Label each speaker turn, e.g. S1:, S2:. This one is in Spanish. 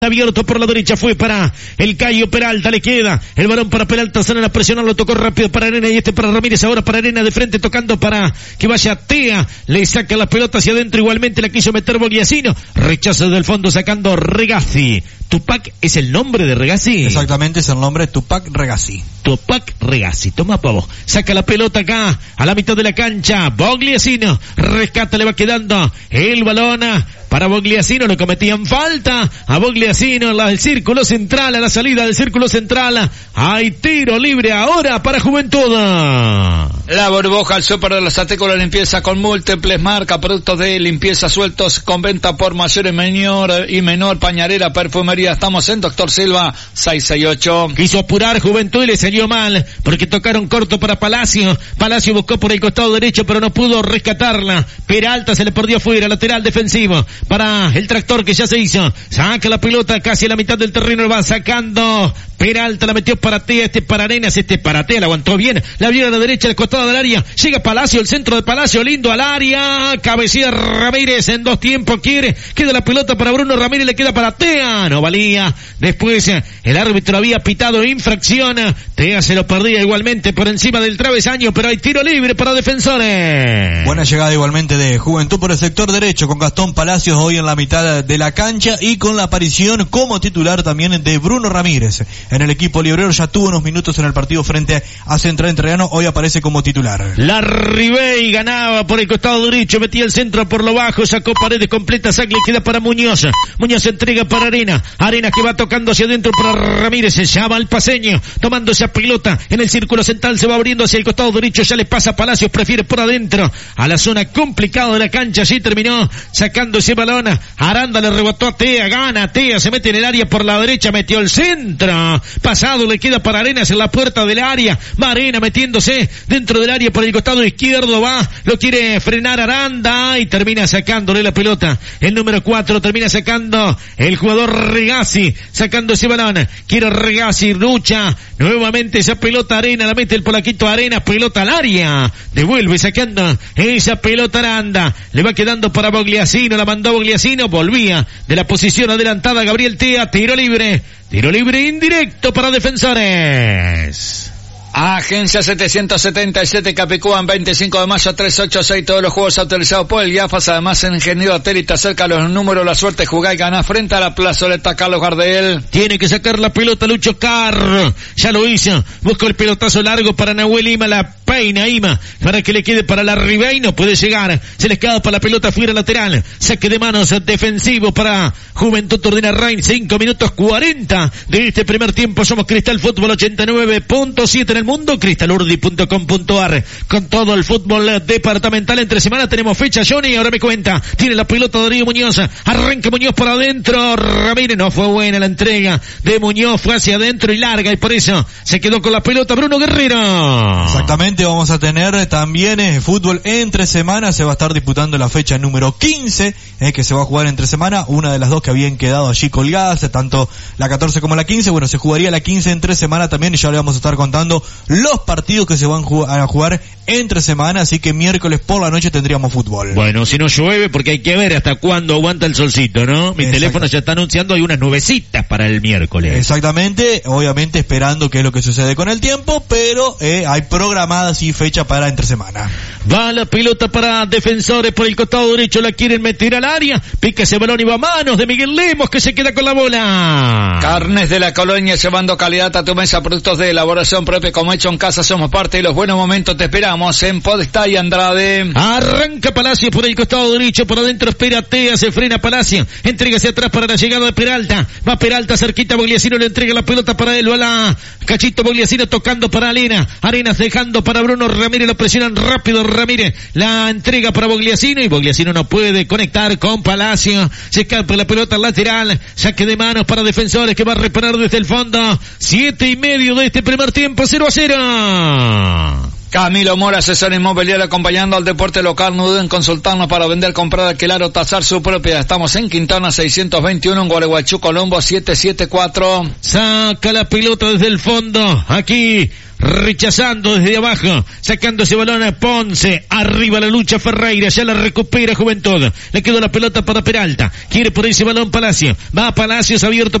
S1: Abierto por la derecha, fue para el Cayo Peralta, le queda el balón para Peralta, sale a presionar, lo tocó rápido para Arena y para Ramírez, ahora para Arena de frente, tocando para que vaya Tea, le saca la pelota hacia adentro, igualmente la quiso meter Bogliasino, rechazo del fondo sacando Regazzi. Tupac es el nombre de Regazzi.
S2: Exactamente, es el nombre de Tupac Regazzi.
S1: Tupac Regazzi, toma pavo, saca la pelota acá, a la mitad de la cancha, Bogliasino, rescata, le va quedando el balón para Bogliasino, le cometían falta a Bogliasino, el círculo central, a la salida del círculo central, hay tiro libre ahora para Juventud.
S3: La burbuja, el súper de los artículos de limpieza con múltiples marcas, productos de limpieza sueltos, con venta por mayor y menor, pañalera, perfumería, estamos en Doctor Silva 668.
S1: Quiso apurar Juventud y le salió mal, porque tocaron corto para Palacio buscó por el costado derecho, pero no pudo rescatarla, Peralta se le perdió fuera, lateral defensivo, para el Tractor que ya se hizo, saca la pelota casi a la mitad del terreno, va sacando Peralta, la metió para Tea, para Arenas, para Tea, la aguantó bien, la vio a la derecha, al costado del área, llega Palacio, el centro de Palacio, lindo al área, cabecea Ramírez en dos tiempos, queda la pelota para Bruno Ramírez, le queda para Tea, no valía, después el árbitro había pitado infracción, Tea se lo perdía igualmente por encima del travesaño, pero hay tiro libre para Defensores.
S2: Buena llegada igualmente de Juventud por el sector derecho, con Gastón Palacios hoy en la mitad de la cancha y con la aparición como titular también de Bruno Ramírez. En el equipo librero ya tuvo unos minutos en el partido frente a Central Entrerriano, hoy aparece como titular.
S1: La Ribey ganaba por el costado derecho, metía el centro por lo bajo, sacó Paredes completa, saca, le queda para Muñoz entrega para Arena que va tocando hacia adentro para Ramírez, se llama al paseño, tomando esa pelota en el círculo central, se va abriendo hacia el costado derecho, ya le pasa a Palacios, prefiere por adentro, a la zona complicada de la cancha, allí terminó sacando ese balón, Aranda le rebotó a Tea, gana Tea, se mete en el área por la derecha, metió el centro, pasado, le queda para Arenas en la puerta del área, va Arena metiéndose dentro del área por el costado izquierdo, va, lo quiere frenar Aranda y termina sacándole la pelota, el número 4 termina sacando el jugador Regazzi, sacando ese balón, quiere Regazzi, lucha, nuevamente esa pelota Arena, la mete el polaquito Arena, pelota al área, devuelve sacando esa pelota Aranda, le va quedando para Bogliasino, la mandó Bogliasino, volvía de la posición adelantada Gabriel Tea, tiro libre indirecto para Defensores.
S3: Agencia 777 Capicúa, 25 de mayo 386, todos los juegos autorizados por el IAFAS, además en Ingeniero Hotel, te acerca los números, la suerte, jugá y ganá frente a la plazoleta Carlos Gardel.
S1: Tiene que sacar la pelota Lucho Carro, ya lo hizo, busca el pelotazo largo para Nahuel Ima, la peina Ima, para que le quede para la Ribey, no puede llegar, se le escapa la pelota fuera lateral, saque de manos defensivo para Juventud Ordina Rain, 5 minutos 40 de este primer tiempo, somos Cristal Fútbol 89.7 en el mundo, cristalurdi.com.ar, con todo el fútbol departamental. Entre semana tenemos fecha, Johnny, ahora me cuenta, tiene la pelota Darío Muñoz, arranca Muñoz por adentro, Ramírez, no fue buena la entrega de Muñoz, fue hacia adentro y larga, y por eso se quedó con la pelota Bruno Guerrero.
S2: Exactamente, vamos a tener también fútbol entre semana, se va a estar disputando la fecha número 15, que se va a jugar entre semana, una de las dos que habían quedado allí colgadas, tanto la 14 como la 15, bueno, se jugaría la 15 entre semana también, y ya le vamos a estar contando los partidos que se van a jugar entre semana, así que miércoles por la noche tendríamos fútbol.
S1: Bueno, si no llueve, porque hay que ver hasta cuándo aguanta el solcito, ¿no? Mi teléfono ya está anunciando, hay unas nubecitas para el miércoles.
S2: Exactamente, obviamente esperando qué es lo que sucede con el tiempo, pero hay programada así fecha para entre semana.
S1: Va la pelota para Defensores por el costado derecho, la quieren meter al área, pica ese balón y va a manos de Miguel Lemos, que se queda con la bola.
S3: Carnes de la Colonia, llevando calidad a tu mesa, productos de elaboración propia como hecho en casa, somos parte de los buenos momentos, te esperamos en Podestá y Andrade.
S1: Arranca Palacio por el costado derecho, por adentro espera Tea, se frena Palacio, entrega hacia atrás para la llegada de Peralta, va Peralta cerquita, Bogliasino le entrega la pelota para él, va la Cachito Bogliasino tocando para Arenas dejando para Bruno Ramírez, lo presionan rápido Ramírez, la entrega para Bogliasino y Bogliasino no puede conectar con Palacio, se escapa la pelota al lateral, saque de manos para Defensores que va a reparar desde el fondo, 7:30 de este primer tiempo, 0-0.
S3: Camilo Mora, asesor inmobiliario, acompañando al deporte local. No duden en consultarnos para vender, comprar, alquilar o tasar su propiedad. Estamos en Quintana 621, en Gualeguaychú, Colombo 774.
S1: Saca la pelota desde el fondo. Aquí rechazando desde abajo, sacando ese balón a Ponce, arriba la lucha Ferreira, ya la recupera Juventud, le quedó la pelota para Peralta, quiere por ese balón Palacio, va a Palacios abierto